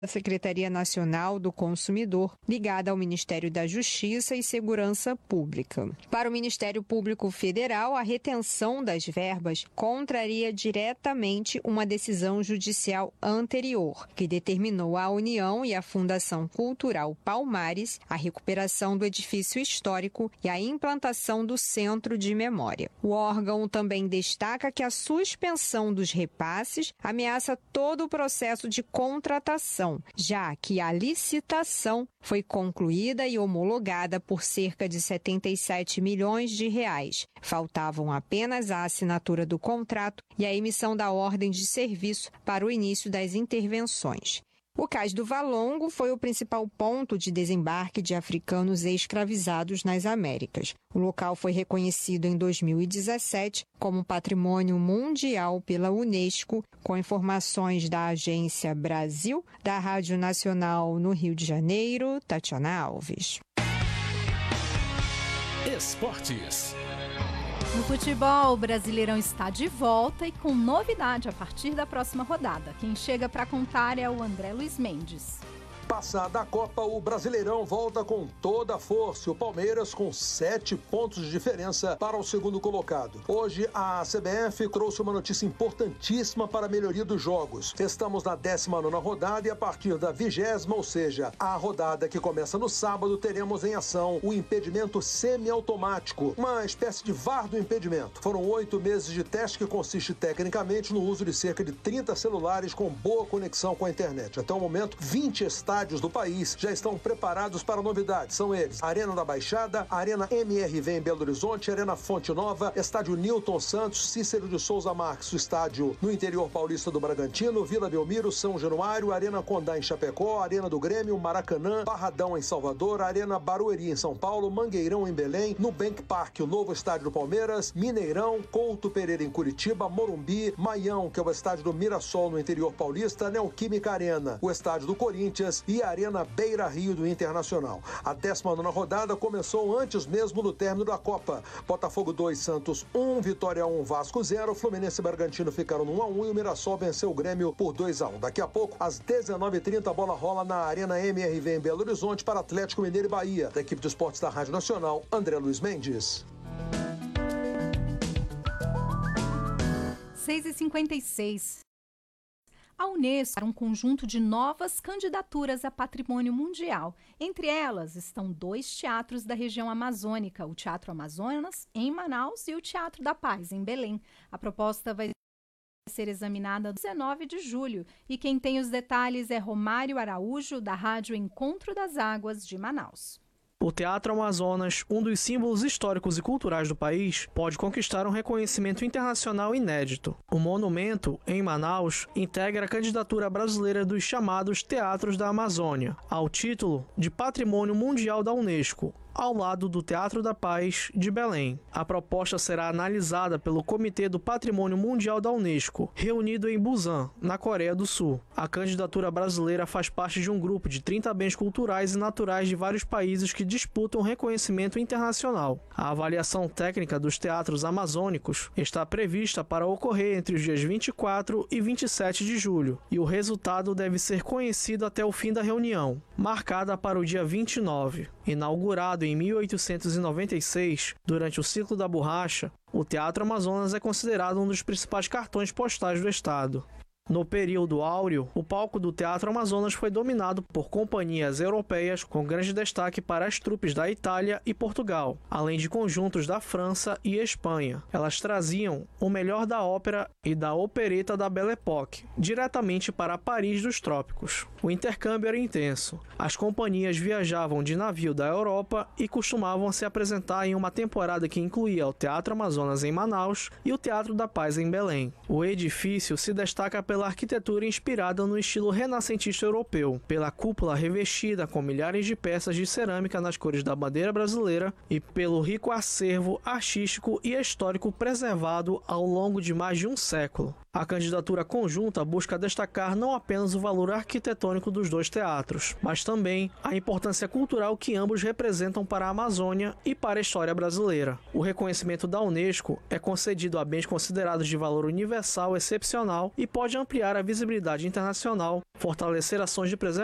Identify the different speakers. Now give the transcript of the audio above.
Speaker 1: da Secretaria Nacional do Consumidor, ligada ao Ministério da Justiça e Segurança Pública. Para o Ministério Público Federal, a retenção das verbas contraria diretamente uma decisão judicial anterior, que determinou à União e à Fundação Cultural Palmares a recuperação do edifício histórico e a implantação do Centro de Memória. O órgão também destaca que a suspensão dos repasses ameaça todo o processo de contratação, já que a licitação foi concluída e homologada por cerca de 77 milhões de reais. Faltavam apenas a assinatura do contrato e a emissão da ordem de serviço para o início das intervenções. O Cais do Valongo foi o principal ponto de desembarque de africanos escravizados nas Américas. O local foi reconhecido em 2017 como Patrimônio Mundial pela Unesco, com informações da Agência Brasil, da Rádio Nacional no Rio de Janeiro, Tatiana Alves.
Speaker 2: Esportes.
Speaker 3: No futebol, o Brasileirão está de volta e com novidade a partir da próxima rodada. Quem chega para contar é o André Luiz Mendes.
Speaker 4: Passada a Copa, o Brasileirão volta com toda a força. O Palmeiras com 7 pontos de diferença para o segundo colocado. Hoje, a CBF trouxe uma notícia importantíssima para a melhoria dos jogos. Estamos na 19ª rodada e a partir da 20ª, ou seja, a rodada que começa no sábado, teremos em ação o impedimento semiautomático, uma espécie de VAR do impedimento. Foram 8 meses de teste que consiste tecnicamente no uso de cerca de 30 celulares com boa conexão com a internet. Até o momento, 20 estádios do país já estão preparados para novidades. São eles: Arena da Baixada, Arena MRV em Belo Horizonte, Arena Fonte Nova, Estádio Newton Santos, Cícero de Souza Marques, o estádio no interior paulista do Bragantino, Vila Belmiro, São Januário, Arena Condá em Chapecó, Arena do Grêmio, Maracanã, Barradão em Salvador, Arena Barueri em São Paulo, Mangueirão em Belém, Nubank Park, o novo estádio do Palmeiras, Mineirão, Couto Pereira em Curitiba, Morumbi, Maião, que é o estádio do Mirassol no interior paulista, Neoquímica Arena, o estádio do Corinthians e a Arena Beira Rio do Internacional. A 19ª rodada começou antes mesmo do término da Copa. Botafogo 2, Santos 1, Vitória 1, Vasco 0, Fluminense e Bragantino ficaram no 1-1 e o Mirassol venceu o Grêmio por 2-1. Daqui a pouco, às 19h30, a bola rola na Arena MRV em Belo Horizonte para Atlético Mineiro e Bahia. Da equipe de esportes da Rádio Nacional, André Luiz Mendes.
Speaker 3: 6h56. A Unesco é um conjunto de novas candidaturas a patrimônio mundial. Entre elas estão 2 teatros da região amazônica, o Teatro Amazonas, em Manaus, e o Teatro da Paz, em Belém. A proposta vai ser examinada no 19 de julho e quem tem os detalhes é Romário Araújo, da Rádio Encontro das Águas de Manaus.
Speaker 5: O Teatro Amazonas, um dos símbolos históricos e culturais do país, pode conquistar um reconhecimento internacional inédito. O monumento, em Manaus, integra a candidatura brasileira dos chamados Teatros da Amazônia, ao título de Patrimônio Mundial da Unesco, ao lado do Teatro da Paz de Belém. A proposta será analisada pelo Comitê do Patrimônio Mundial da Unesco, reunido em Busan, na Coreia do Sul. A candidatura brasileira faz parte de um grupo de 30 bens culturais e naturais de vários países que disputam reconhecimento internacional. A avaliação técnica dos teatros amazônicos está prevista para ocorrer entre os dias 24 e 27 de julho, e o resultado deve ser conhecido até o fim da reunião, marcada para o dia 29. Inaugurado em 1896, durante o ciclo da borracha, o Teatro Amazonas é considerado um dos principais cartões postais do estado. No período áureo, o palco do Teatro Amazonas foi dominado por companhias europeias, com grande destaque para as trupes da Itália e Portugal, além de conjuntos da França e Espanha. Elas traziam o melhor da ópera e da opereta da Belle Époque, diretamente para Paris dos trópicos. O intercâmbio era intenso. As companhias viajavam de navio da Europa e costumavam se apresentar em uma temporada que incluía o Teatro Amazonas em Manaus e o Teatro da Paz em Belém. O edifício se destaca pela arquitetura inspirada no estilo renascentista europeu, pela cúpula revestida com milhares de peças de cerâmica nas cores da bandeira brasileira e pelo rico acervo artístico e histórico preservado ao longo de mais de um século. A candidatura conjunta busca destacar não apenas o valor arquitetônico dos dois teatros, mas também a importância cultural que ambos representam para a Amazônia e para a história brasileira. O reconhecimento da Unesco é concedido a bens considerados de valor universal excepcional e pode ampliar a visibilidade internacional, fortalecer ações de preservação